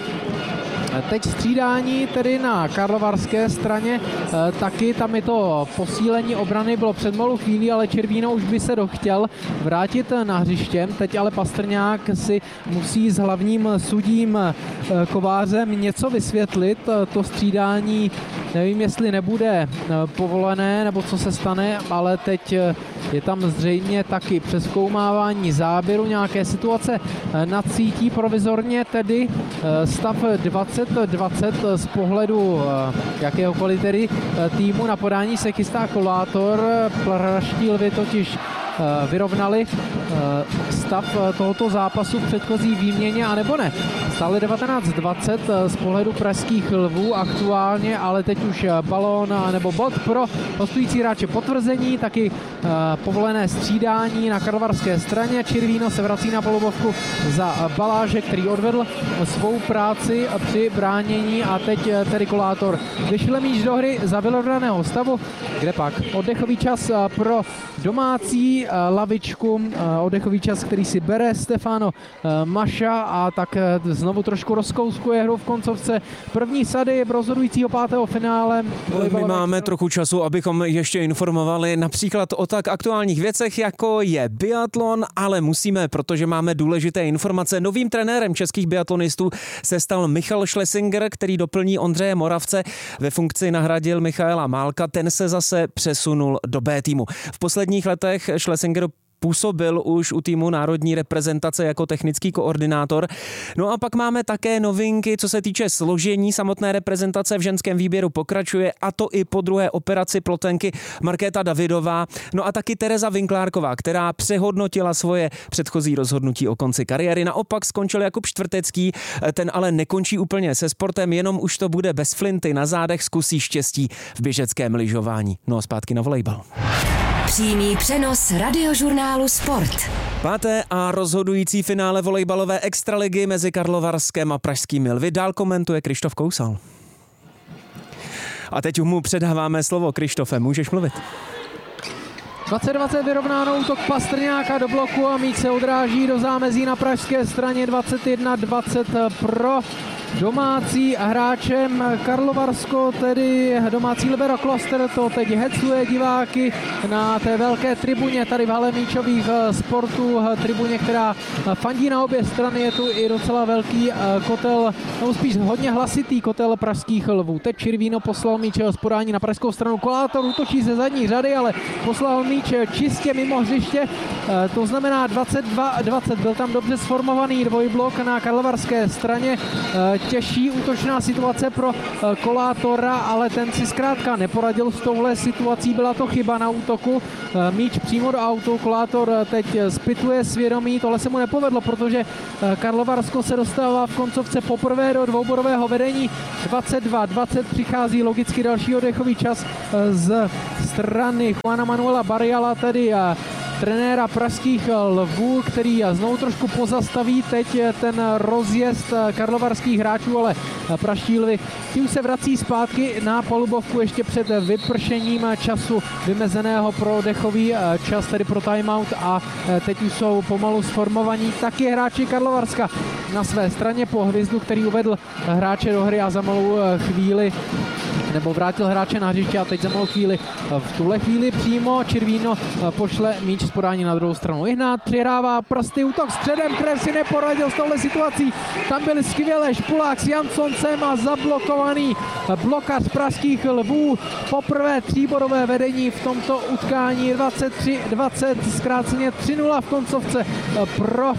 Teď střídání tedy na karlovarské straně, taky tam je to posílení obrany, bylo před malou chvílí, ale Červíno už by se dochtěl vrátit na hřiště. Teď ale Pastrňák si musí s hlavním sudím Kovářem něco vysvětlit. To střídání nevím, jestli nebude povolené, nebo co se stane, ale teď je tam zřejmě taky přezkoumávání záběru, nějaké situace nacítí provizorně, tedy stav dvacet dvacet z pohledu jakéhokoliv tedy týmu. Na podání se chystá Kolátor, praští Lvy totiž vyrovnali stav tohoto zápasu v předchozí výměně, anebo ne. Stále devatenáct dvacet z pohledu pražských Lvů aktuálně, ale teď už balón nebo bod pro hostující hráče. Potvrzení, taky povolené střídání na karlovarské straně. Červíno se vrací na polubovku za Baláže, který odvedl svou práci při bránění a teď tedy Kolátor vyšle míč do hry za vyrovnaného stavu, kde pak oddechový čas pro domácí lavičku, oddechový čas, který si bere Stefano Maša a tak znovu trošku rozkouskuje hru v koncovce první sady rozhodujícího pátého finále. My máme trochu času, abychom ještě informovali například o tak aktuálních věcech, jako je biatlon, ale musíme, protože máme důležité informace. Novým trenérem českých biatlonistů se stal Michal Schlesinger, který doplní Ondřeje Moravce. Ve funkci nahradil Michaela Málka, ten se zase přesunul do B týmu. V posledních letech Schlesinger působil už u týmu národní reprezentace jako technický koordinátor. No a pak máme také novinky, co se týče složení samotné reprezentace. V ženském výběru pokračuje, a to i po druhé operaci plotenky Markéta Davidová. No a taky Tereza Vinklárková, která přehodnotila svoje předchozí rozhodnutí o konci kariéry. Naopak skončil Jakub Čtvrtecký, ten ale nekončí úplně se sportem, jenom už to bude bez flinty na zádech, zkusí štěstí v běžeckém lyžování. No a zpátky na volejbal. Přímý přenos Radiožurnálu Sport. Páté a rozhodující finále volejbalové extraligy mezi Karlovarskem a pražskými Lvy dál komentuje Krištof Kousal. A teď mu předáváme slovo. Krištofe, můžeš mluvit. dvacet dvacet vyrovnáno, útok Pastrňáka do bloku a míč se odráží do zámezí na pražské straně. Dvacet jedna dvacet pro domácí hráčem Karlovarsko, tedy domácí libero Kloster, to teď hecluje diváky na té velké tribuně tady v hale míčových sportů, tribuně, která fandí na obě strany. Je tu i docela velký kotel, nebo spíš hodně hlasitý kotel pražských Lvů. Teď Červíno poslal míč z podání na pražskou stranu. Kolátor útočí ze zadní řady, ale poslal míč čistě mimo hřiště, to znamená dvacet dva dvacet. Byl tam dobře sformovaný dvojblok na karlovarské straně. Těžší útočná situace pro Kolátora, ale ten si zkrátka neporadil s touhle situací, byla to chyba na útoku. Míč přímo do autu, Kolátor teď zpytuje svědomí, tohle se mu nepovedlo, protože Karlovarsko se dostává v koncovce poprvé do dvoubodového vedení. Dvacet dva dvacet přichází logicky další oddechový čas z strany Juana Manuela Bariala, tedy trenéra pražských Lvů, který znovu trošku pozastaví teď ten rozjezd karlovarských hráčů, ale pražští Lvy ti už se vrací zpátky na palubovku ještě před vypršením času vymezeného pro dechový čas, tedy pro timeout, a teď už jsou pomalu sformovaní taky hráči Karlovarska na své straně po hvězdu, který uvedl hráče do hry a za malou chvíli nebo vrátil hráče na hřiště a teď za malou chvíli, v tuhle chvíli přímo Červíno pošle míč z podání na druhou stranu. Ihnát přihrává prsty, útok středem, Krev si neporadil s touhle situací. Tam byli skvěle Špulák s Jansoncem a zablokovaný blokař pražských Lvů. Poprvé tříbodové vedení v tomto utkání. Dvacet tři dvacet, zkráceně tři nula v koncovce pro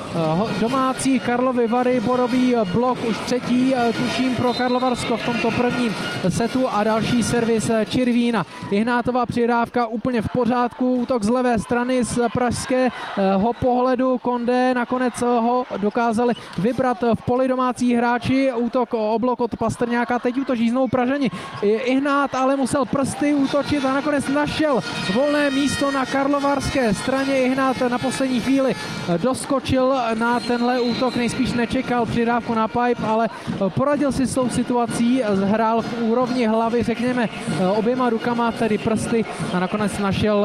domácí Karlovy Vary, bodový blok už třetí, tuším pro Karlovarsko v tomto prvním setu a další servis Čirvína. Ihnátová přihrávka úplně v pořádku, útok z levé strany z pražského pohledu. Kondé nakonec ho dokázali vybrat v poli domácí hráči, útok o blok od Pastrňáka, teď útočí znovu Pražani. Ihnát ale musel prsty útočit a nakonec našel volné místo na karlovarské straně. Ihnát na poslední chvíli doskočil na tenhle útok, nejspíš nečekal přihrávku na pipe, ale poradil si s tou situací, hrál v úrovni hlavy, řekněme oběma rukama, tedy prsty, a nakonec našel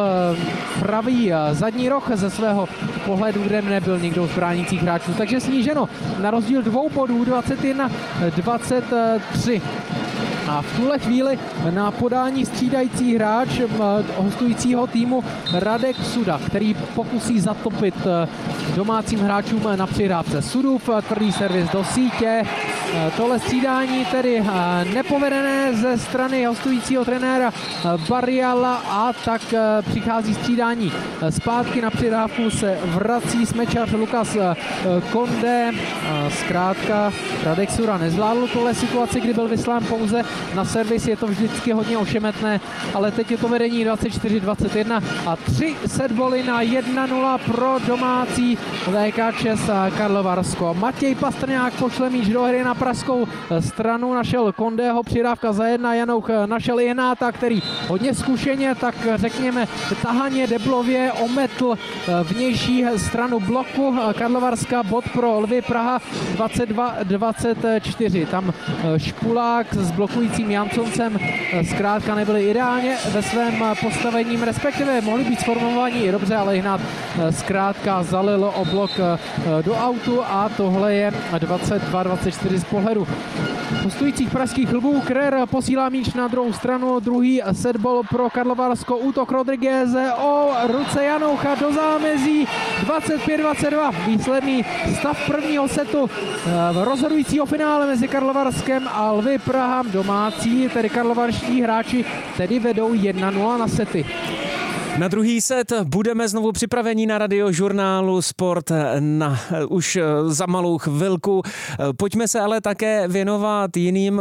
pravý zadní roh ze svého pohledu, kde nebyl nikdo z bránících hráčů. Takže sníženo na rozdíl dvou bodů, dvacet jedna dvacet tři. A v tuhle chvíli na podání střídající hráč hostujícího týmu Radek Suda, který pokusí zatopit domácím hráčům na přihrávce. Sudův tvrdý servis do sítě. Tohle střídání tedy nepovedené ze strany hostujícího trenéra Bariala, a tak přichází střídání zpátky. Na přihrávku se vrací smečař Lukas Kondé. Zkrátka Radek Suda nezvládl tuhle situaci, kdy byl vyslán pouze na servis, je to vždycky hodně ošemetné, ale teď je to vedení dvacet čtyři dvacet jedna a tři setboly na jedna nula pro domácí V K ČEZ Karlovarsko. Matěj Pastrňák pošle míč do hry na pražskou stranu, našel Kondého, přihrávka za jedna, Janouch našel Ihnáta, který hodně zkušeně, tak řekněme tahaně deblově ometl vnější stranu bloku Karlovarska. Bod pro Lvy Praha dvacet dva dvacet čtyři. Tam Špulák s blokujícím Janconcem zkrátka nebyli ideálně ve svém postavením, respektive mohli být sformovaní i dobře, ale Ihnát zkrátka zalil o blok do autu a tohle je dvacet dva dvacet čtyři z pohledu hostujících pražských Lvů. Krer posílá míč na druhou stranu, druhý setball pro Karlovarsko, útok Rodrigueze o ruce Janoucha do zámezí, dvacet pět dvacet dva. Výsledný stav prvního setu v rozhodujícího finále mezi Karlovarskem a Lvy Praha. Domácí, tedy karlovarští hráči, tedy vedou jedna nula na sety. Na druhý set budeme znovu připraveni na Radiožurnálu Sport na už za malou chvilku. Pojďme se ale také věnovat jiným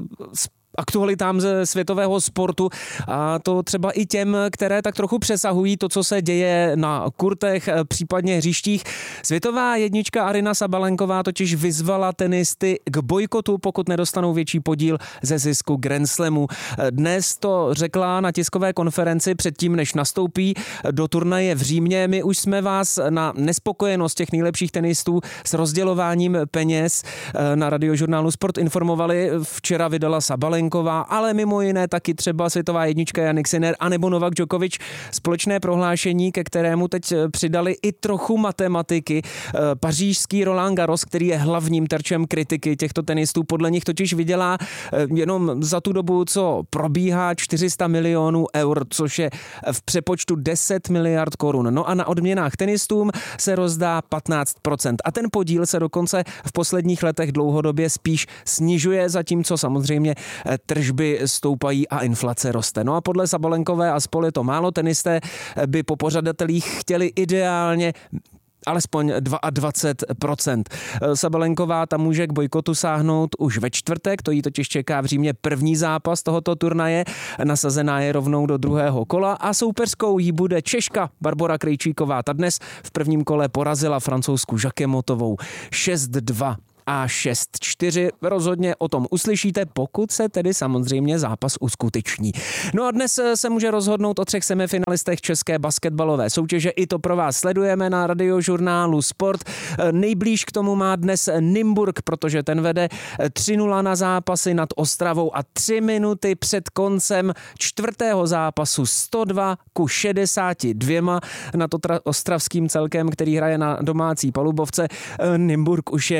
aktualitám ze světového sportu, a to třeba i těm, které tak trochu přesahují to, co se děje na kurtech, případně hřištích. Světová jednička Aryna Sabalenková totiž vyzvala tenisty k bojkotu, pokud nedostanou větší podíl ze zisku Grand Slamu. Dnes to řekla na tiskové konferenci předtím, než nastoupí do turnaje v Římě. My už jsme vás na nespokojenost těch nejlepších tenistů s rozdělováním peněz na Radiožurnálu Sport informovali. Včera vydala Sabalenková, ale mimo jiné taky třeba světová jednička Jannik Sinner anebo Novak Djokovic společné prohlášení, ke kterému teď přidali i trochu matematiky. Pařížský Roland Garros, který je hlavním terčem kritiky těchto tenistů, podle nich totiž vydělá jenom za tu dobu, co probíhá, čtyři sta milionů eur, což je v přepočtu deset miliard korun. No a na odměnách tenistům se rozdá patnáct procent. A ten podíl se dokonce v posledních letech dlouhodobě spíš snižuje, zatímco samozřejmě tržby stoupají a inflace roste. No a podle Sabalenkové a spol je to málo. Tenisté by po pořadatelích chtěli ideálně alespoň dvacet dva procent. Sabalenková tam může k bojkotu sáhnout už ve čtvrtek, to jí totiž čeká v Římě první zápas tohoto turnaje, nasazená je rovnou do druhého kola a soupeřskou jí bude Češka Barbora Krejčíková. Ta dnes v prvním kole porazila francouzskou Jacquemotovou šest dva a šest čtyři. Rozhodně o tom uslyšíte, pokud se tedy samozřejmě zápas uskuteční. No a dnes se může rozhodnout o třech semifinalistech české basketbalové soutěže. I to pro vás sledujeme na Radiožurnálu Sport. Nejblíž k tomu má dnes Nymburk, protože ten vede tři nula na zápasy nad Ostravou a tři minuty před koncem čtvrtého zápasu sto dva ku šedesáti dvěma nad ostravským celkem, který hraje na domácí palubovce. Nymburk už je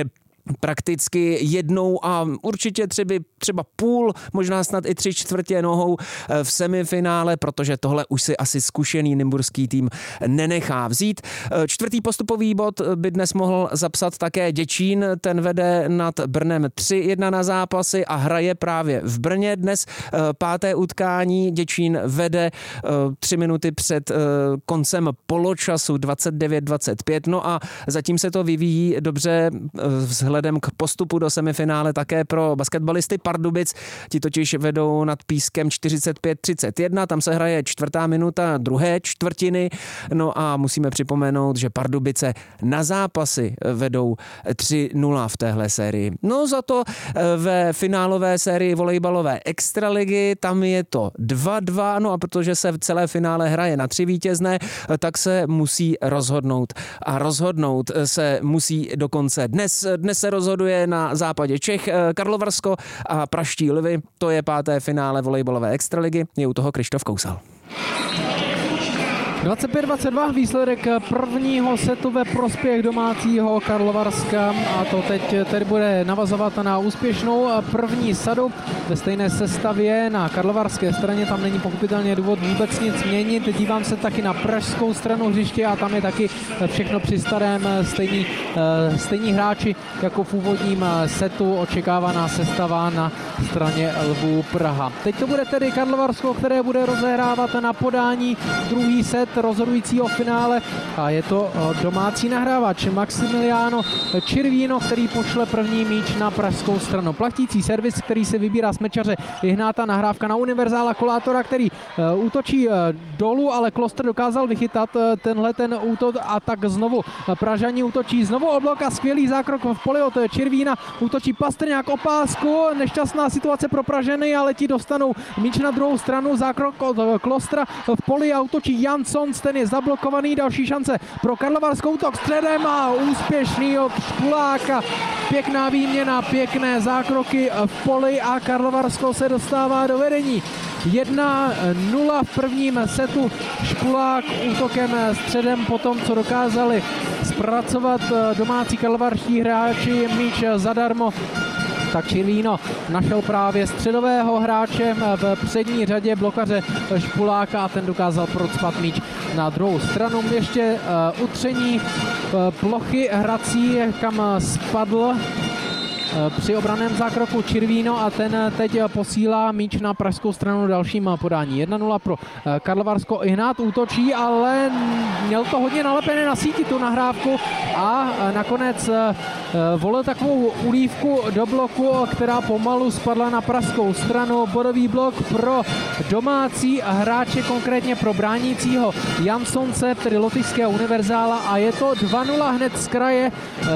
prakticky jednou a určitě třeba, třeba půl, možná snad i tři čtvrtě nohou v semifinále, protože tohle už si asi zkušený nymburský tým nenechá vzít. Čtvrtý postupový bod by dnes mohl zapsat také Děčín, ten vede nad Brnem tři jedna na zápasy a hraje právě v Brně. Dnes páté utkání, Děčín vede tři minuty před koncem poločasu dvacet devět dvacet pět, no a zatím se to vyvíjí dobře vzhledem k postupu do semifinále také pro basketbalisty Pardubic. Ti totiž vedou nad Pískem čtyřicet pět třicet jedna, tam se hraje čtvrtá minuta druhé čtvrtiny, no a musíme připomenout, že Pardubice na zápasy vedou tři nula v téhle sérii. No za to ve finálové sérii volejbalové extraligy, tam je to dva dva, no a protože se v celé finále hraje na tři vítězné, tak se musí rozhodnout. A rozhodnout se musí dokonce dnes. Dnes se rozhoduje na západě Čech Karlovarsko a Praští Lvy. To je páté finále volejbalové extraligy. Je u toho Krištof Kousal. dvacet pět dvacet dva výsledek prvního setu ve prospěch domácího Karlovarska a to teď tedy bude navazovat na úspěšnou první sadu ve stejné sestavě na karlovarské straně. Tam není pochopitelně důvod vůbec nic měnit. Dívám se taky na pražskou stranu hřiště a tam je taky všechno při starém, stejný, stejní hráči jako v úvodním setu, očekávaná sestava na straně Lvů Praha. Teď to bude tedy Karlovarsko, které bude rozehrávat na podání druhý set rozhodujícího finále a je to domácí nahrávač Maximiliano Čirvíno, který pošle první míč na pražskou stranu. Platící servis, který si vybírá smečaře Ihnáta, nahrávka na univerzála Kolátora, který uh, útočí uh, dolů, ale Kloster dokázal vychytat uh, tenhle ten útok a tak znovu Pražani útočí znovu oblok a skvělý zákrok v poli od Čirvína. Útočí Pastrňák o pásku, nešťastná situace pro Pražany, ale ti dostanou míč na druhou stranu, zákrok od Klostra v poli a útočí Jansson, ten je zablokovaný, další šance pro Karlovarskou, útok středem a úspěšný od Špuláka. Pěkná výměna, pěkné zákroky v poli a Karlovarsko se dostává do vedení. jedna nula v prvním setu. Špulák útokem středem po tom, co dokázali zpracovat domácí karlovarští hráči míč zadarmo, tak Čirvíno našel právě středového hráče v přední řadě blokaře Špuláka a ten dokázal procpat míč na druhou stranu. Ještě uh, utření uh, plochy hrací, kam spadl uh, při obraném zákroku Čirvíno a ten teď posílá míč na pražskou stranu dalším podání. jedna nula pro Karlovarsko. Ihnát útočí, ale měl to hodně nalepené na síti tu nahrávku a nakonec volil takovou ulívku do bloku, která pomalu spadla na pražskou stranu. Bodový blok pro domácí hráče, konkrétně pro bránícího Jansonce, tedy lotyšského univerzála, a je to dva nula hned z kraje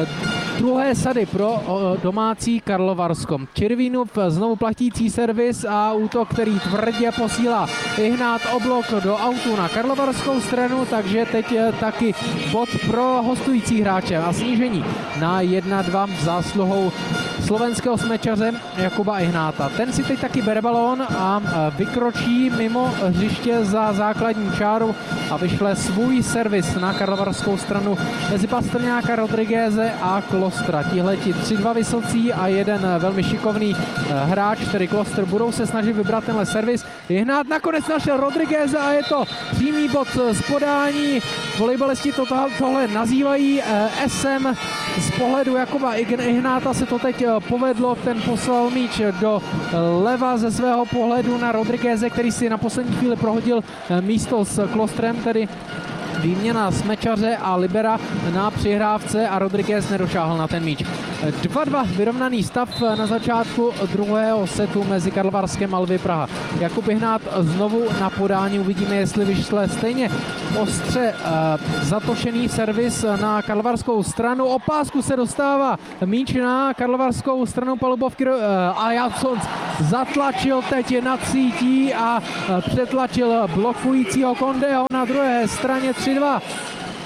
druhé sady pro domácí Karlovarsko. Čirvínův znovu platící servis a útok, který tvrdě posílá Ihnát oblok do autu na karlovarskou stranu, takže teď taky bod pro hostující hráče a snížení na jedna dva zásluhou slovenského smečaře Jakuba Ihnáta. Ten si teď taky bere balón a vykročí mimo hřiště za základní čáru a vyšle svůj servis na karlovarskou stranu mezi Pastrňáka, Rodrigueze a Klostra. Tihleti tři dva vysocí a jeden velmi šikovný hráč, tedy Kloster, budou se snažit vybrat tenhle servis. Ihnát nakonec našel Rodrigueze a je to přímý bod z podání. Volejbalisti to tohle nazývají S M. Z pohledu Jakuba Ihnáta se to teď povedlo, ten poslal míč do leva ze svého pohledu na Rodrigueze, který si na poslední chvíli prohodil místo s Klostrem, tedy výměna smečaře a libera na přihrávce a Rodriguez nedošáhl na ten míč. dva dva vyrovnaný stav na začátku druhého setu mezi Karlovarskem a Lvy Praha. Jakub Ihnát znovu na podání, uvidíme, jestli vyšle stejně ostře uh, zatočený servis na karlovarskou stranu. O pásku se dostává míč na karlovarskou stranu palubovky uh, a Jansson zatlačil teď nad sítí a uh, přetlačil blokujícího Kondeho na druhé straně tři dva.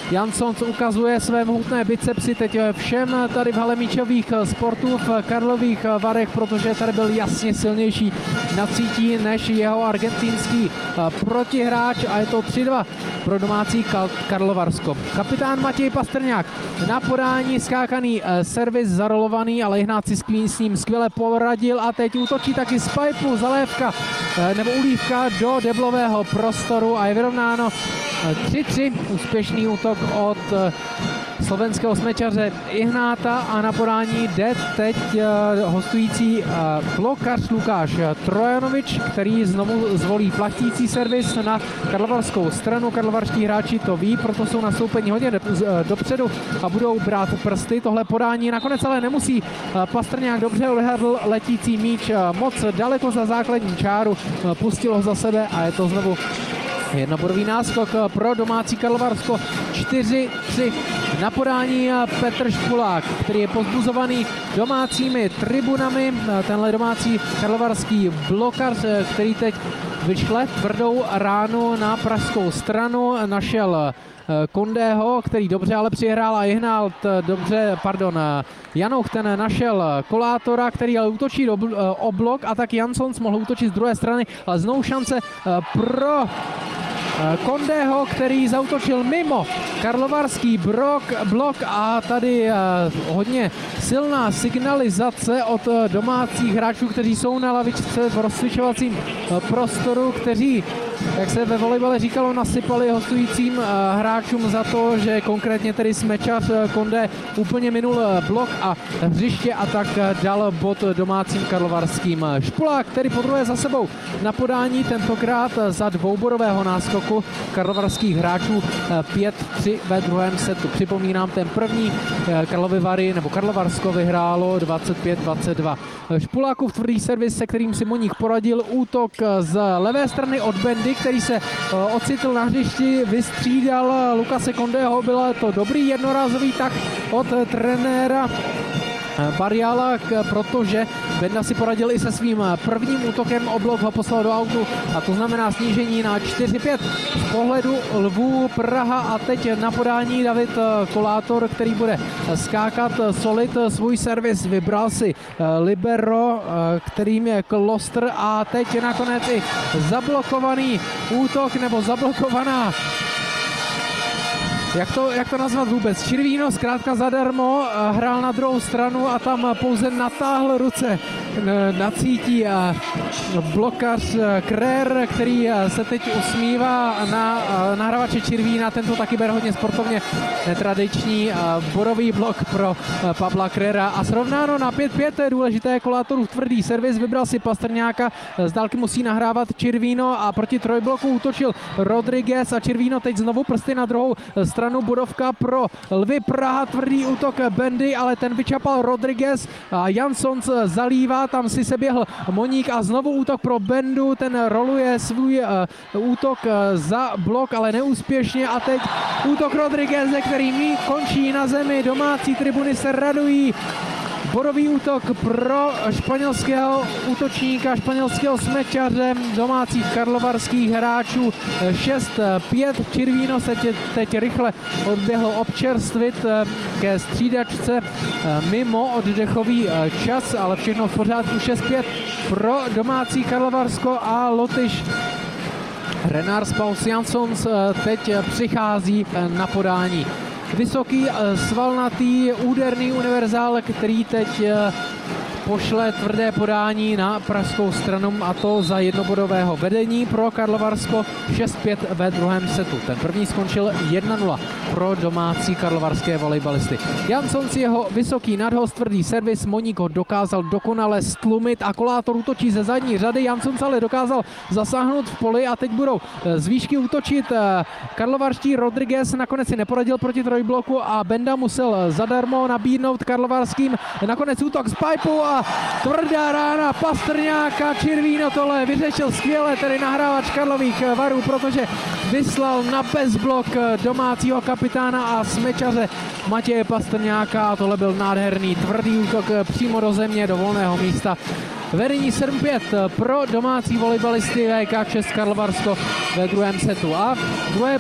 Jansons ukazuje své mohutné bicepsy teď všem tady v hale míčových sportů v Karlových Varech, protože tady byl jasně silnější na cítí než jeho argentinský protihráč a je to tři dva pro domácí Karlovarsko. Kapitán Matěj Pastrňák na podání skákaný servis zarolovaný, ale Ihnáci s ním skvěle poradil a teď útočí taky z pipeu zalévka nebo ulívka do deblového prostoru a je vyrovnáno tři tři. Úspěšný útok od slovenského smečaře Ihnáta a na podání jde teď hostující blokař Lukáš Trojanovič, který znovu zvolí platící servis na karlovarskou stranu. Karlovarští hráči to ví, proto jsou nastoupeni hodně dopředu a budou brát prsty. Tohle podání nakonec ale nemusí. Pastrňák dobře odhadl letící míč moc daleko za základní čáru, pustil ho za sebe a je to znovu jednobodový náskok pro domácí Karlovarsko. čtyři tři. Na podání Petr Špulák, který je pozbuzovaný domácími tribunami. Tenhle domácí karlovarský blokař, který teď vyšle tvrdou ránu na pražskou stranu, našel Kondého, který dobře ale přihrál a Ihnalt dobře, pardon, Janouch ten našel Kolátora, který ale útočí do, o blok a tak Jansons mohl útočit z druhé strany, ale znovu šance pro Kondého, který zautočil mimo karlovarský brok, blok a tady hodně silná signalizace od domácích hráčů, kteří jsou na lavičce v rozcvičovacím prostoru, kteří, jak se ve volejbale říkalo, nasypali hostujícím hráčům za to, že konkrétně tedy smečař Kondé úplně minul blok a hřiště a tak dal bod domácím karlovarským. Špulák, který podruhé za sebou na podání, tentokrát za dvoubodového náskoku karlovarských hráčů pět tři ve druhém setu. Připomínám, ten první Karlovy Vary nebo Karlovarsko vyhrálo dvacet pět dvacet dva. Špulákův tvrdý servis, se kterým si Moník poradil, útok z levé strany od Bendy, který se ocitl na hřišti, vystřídal Lukase Kondého, byl to dobrý jednorázový tah od trenéra Bariala, protože Benda si poradil i se svým prvním útokem, o blok ho poslal do autu a to znamená snížení na čtyři pět z pohledu Lvů Praha a teď na podání David Kolátor, který bude skákat solid svůj servis, vybral si libero, kterým je Klostr a teď nakonec i zablokovaný útok nebo zablokovaná, Jak to, jak to nazvat vůbec? Čirvíno zkrátka zadarmo hrál na druhou stranu a tam pouze natáhl ruce na cítí blokař Krér, který se teď usmívá na nahrávače Čirvína. Tento taky bere hodně sportovně, netradiční bodový blok pro Pavla Kréra a srovnáno na pět pět. To je důležité, Kolátorův tvrdý servis, vybral si Pastrňáka, z dálky musí nahrávat Čirvíno a proti trojbloku útočil Rodriguez a Čirvíno teď znovu prsty na druhou stranu. Bodovka pro Lvy Praha, tvrdý útok Bendy, ale ten vyčapal Rodriguez a Jansons zalívá, tam si se běhl Moník a znovu útok pro Bendu, ten roluje svůj uh, útok uh, za blok, ale neúspěšně a teď útok Rodrigueze, který mí končí na zemi, domácí tribuny se radují. Bodový útok pro španělského útočníka, španělského smečaře domácích karlovarských hráčů šest pět. Čirvíno se tě, teď rychle odběhlo občerstvit ke střídačce mimo oddechový čas, ale všechno v pořádku. Šest pět pro domácí Karlovarsko a Lotyš Renard Paus Jansons teď přichází na podání. Vysoký, svalnatý, úderný univerzál, který teď pošle tvrdé podání na pražskou stranu a to za jednobodového vedení pro Karlovarsko šest pět ve druhém setu. Ten první skončil jedna nula pro domácí karlovarské volejbalisty. Jansons jeho vysoký nadhost, tvrdý servis, Moník ho dokázal dokonale stlumit a Kolátor útočí ze zadní řady. Jansons ale dokázal zasáhnout v poli a teď budou z výšky útočit karlovarští. Rodriguez nakonec si neporadil proti trojbloku a Benda musel zadarmo nabídnout karlovarským nakonec útok z pipeu a tvrdá rána Pastrňáka. Čirvíno tohle vyřešil skvěle, tedy nahrávač Karlových Varů, protože vyslal na bezblok domácího kapitána a smečaře Matěje Pastrňáka a tohle byl nádherný tvrdý útok přímo do země, do volného místa. Vedení sedm pět pro domácí volejbalisty V K Česk Karlovarsko ve druhém setu. A druhé